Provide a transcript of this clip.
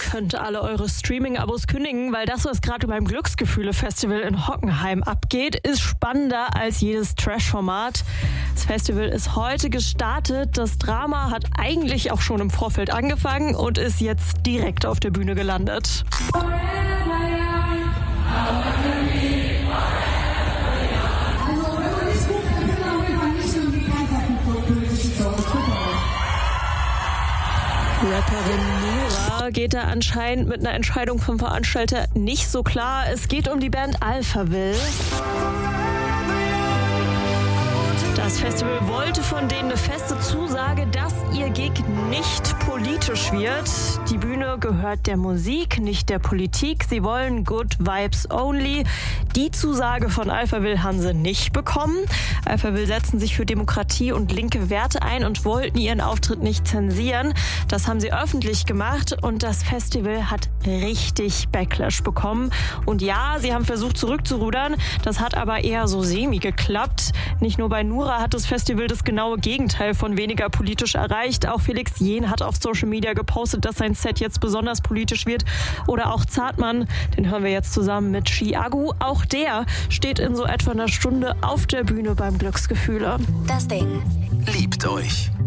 könnt alle eure Streaming-Abos kündigen, weil das, was gerade beim Glücksgefühle-Festival in Hockenheim abgeht, ist spannender als jedes Trash-Format. Das Festival ist heute gestartet. Das Drama hat eigentlich auch schon im Vorfeld angefangen und ist jetzt direkt auf der Bühne gelandet. Rapperin Nura geht da anscheinend mit einer Entscheidung vom Veranstalter nicht so klar. Es geht um die Band Alphaville. Das Festival wollte von denen eine feste Zusage, dass ihr Gig nicht politisch wird. Die Bühne gehört der Musik, nicht der Politik. Sie wollen Good Vibes Only. Die Zusage von Alphaville haben sie nicht bekommen. Alphaville setzen sich für Demokratie und linke Werte ein und wollten ihren Auftritt nicht zensieren. Das haben sie öffentlich gemacht und das Festival hat richtig Backlash bekommen. Und ja, sie haben versucht zurückzurudern. Das hat aber eher so semi geklappt. Nicht nur bei Nura hat das Festival das genaue Gegenteil von weniger politisch erreicht. Auch Felix Jähn hat auf Social Media gepostet, dass sein Set jetzt besonders politisch wird. Oder auch Zartmann, den hören wir jetzt zusammen mit Chiagu. Auch der steht in so etwa einer Stunde auf der Bühne beim Glücksgefühle. Das Ding. Liebt euch.